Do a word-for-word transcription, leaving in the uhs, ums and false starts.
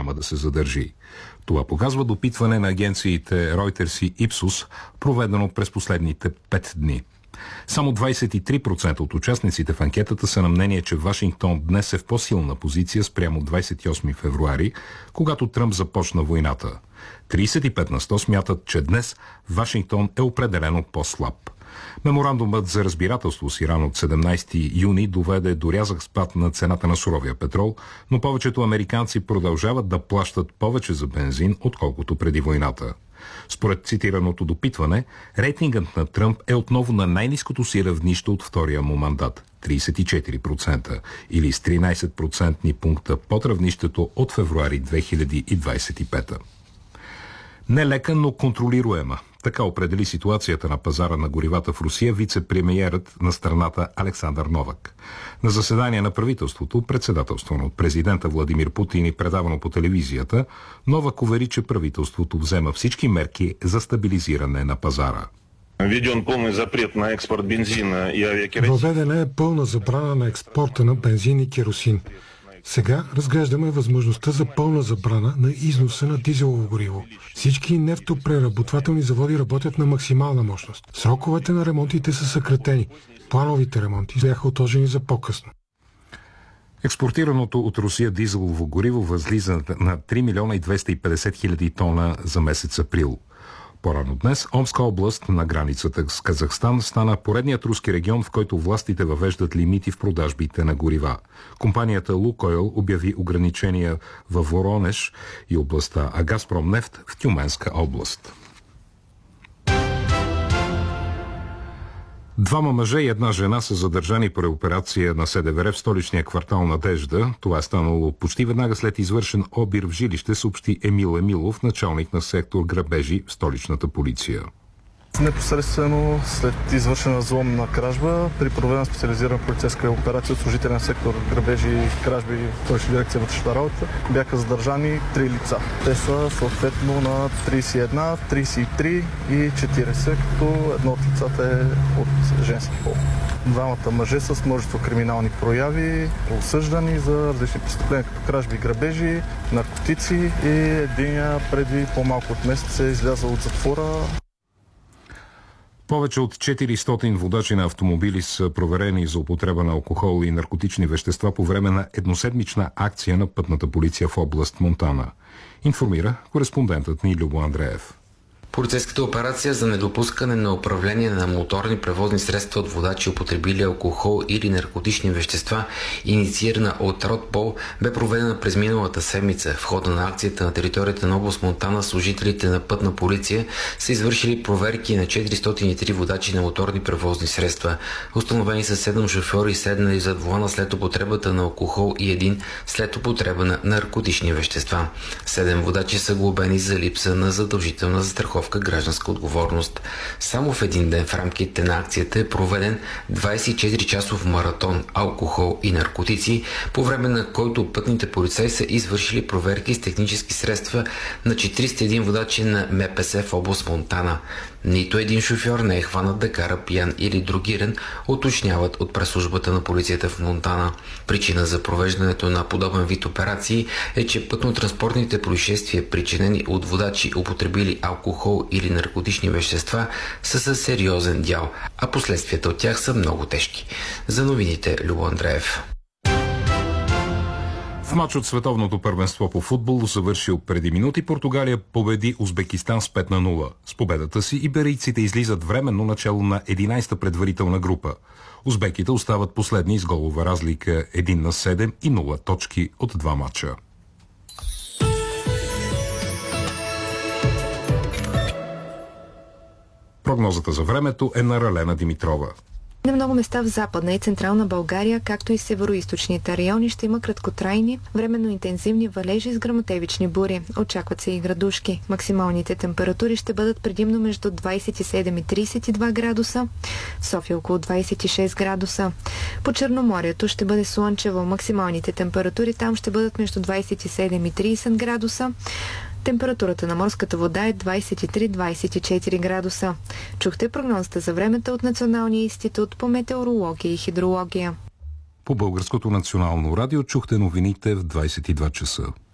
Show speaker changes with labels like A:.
A: няма да се задържи. Това показва допитване на агенциите Reuters и Ipsos, проведено през последните пет дни. Само двадесет и три процента от участниците в анкетата са на мнение, че Вашингтон днес е в по-силна позиция спрямо двадесет и осми февруари, когато Тръмп започна войната. тридесет и пет на сто смятат, че днес Вашингтон е определено по-слаб. Меморандумът за разбирателство с Иран от седемнадесети юни доведе до рязък спад на цената на суровия петрол, но повечето американци продължават да плащат повече за бензин, отколкото преди войната. Според цитираното допитване, рейтингът на Тръмп е отново на най-ниското си равнище от втория му мандат – тридесет и четири процента, или с тринадесет процентни пункта под равнището от февруари две хиляди двадесет и пета. Не лека, но контролируема. Така определи ситуацията на пазара на горивата в Русия вице-премиерът на страната Александър Новак. На заседание на правителството, председателствано от президента Владимир Путин и предавано по телевизията, Новак увери, че правителството взема всички мерки за стабилизиране на пазара.
B: Введен пълен запрет на експорт бензина и авиакеросин.
C: Въведена е пълна забрана на експорта на бензин и керосин. Сега разглеждаме възможността за пълна забрана на износа на дизелово гориво. Всички нефтопреработвателни заводи работят на максимална мощност. Сроковете на ремонтите са съкратени. Плановите ремонти бяха отложени за по-късно.
A: Експортираното от Русия дизелово гориво възлиза на три милиона и двеста и петдесет хиляди тона за месец април. По-рано днес Омска област на границата с Казахстан стана поредният руски регион, в който властите въвеждат лимити в продажбите на горива. Компанията Лукойл обяви ограничения във Воронеж и областта, а Газпром нефт в Тюменска област. Двама мъже и една жена са задържани при операция на СДВР в столичния квартал Надежда. Това е станало почти веднага след извършен обир в жилище, съобщи Емил Емилов, началник на сектор грабежи в столичната полиция.
D: Непосредствено след извършена взломна кражба, при проведена специализирана полицейска операция от служители на сектор грабежи и кражби в Столична дирекция вътрешна работа, бяха задържани три лица. Те са съответно на тридесет и едно, тридесет и три и четиридесет, като едно от лицата е от женски пол. Двамата мъже с множество криминални прояви, осъждани за различни престъпления, като кражби и грабежи, наркотици, и единия преди по-малко от месец е излязъл от затвора.
A: Повече от четиристотин водачи на автомобили са проверени за употреба на алкохол и наркотични вещества по време на едноседмична акция на пътната полиция в област Монтана. Информира кореспондентът ни Любо Андреев.
E: Полицейската операция за недопускане на управление на моторни превозни средства от водачи, употребили алкохол или наркотични вещества, инициирана от Ротпол, бе проведена през миналата седмица. В хода на акцията на територията на област Монтана служителите на пътна полиция са извършили проверки на четиристотин и три водачи на моторни превозни средства. Установени са седем шофьори, седнали зад волана след употребата на алкохол и един след употреба на наркотични вещества. Седем водачи са глобени за липса на задължителна застраховка гражданска отговорност. Само в един ден в рамките на акцията е проведен двадесет и четири часов маратон алкохол и наркотици, по време на който пътните полицаи са извършили проверки с технически средства на четиристотин и един водачи на МПС в област Монтана. Нито един шофьор не е хванат да кара пиян или другиран, уточняват от пресслужбата на полицията в Монтана. Причина за провеждането на подобен вид операции е, че пътно-транспортните происшествия, причинени от водачи, употребили алкохол или наркотични вещества, са със сериозен дял, а последствията от тях са много тежки. За новините, Любо Андреев.
A: В матч от световното първенство по футбол, завършил преди минути, Португалия победи Узбекистан с пет на нула. С победата си иберийците излизат временно начало на единадесета предварителна група. Узбеките остават последни с голова разлика един на седем и нула точки от два матча. Прогнозата за времето е на Ралена Димитрова.
F: На много места в Западна и Централна България, както и североизточните райони, ще има краткотрайни, временно интензивни валежи с гръмотевични бури. Очакват се и градушки. Максималните температури ще бъдат предимно между двадесет и седем и тридесет и два градуса, в София около двадесет и шест градуса. По Черноморието ще бъде слънчево. Максималните температури там ще бъдат между двадесет и седем и тридесет градуса. Температурата на морската вода е двадесет и три до двадесет и четири градуса. Чухте прогнозата за времето от Националния институт по метеорология и хидрология.
A: По Българското национално радио чухте новините в двадесет и два часа.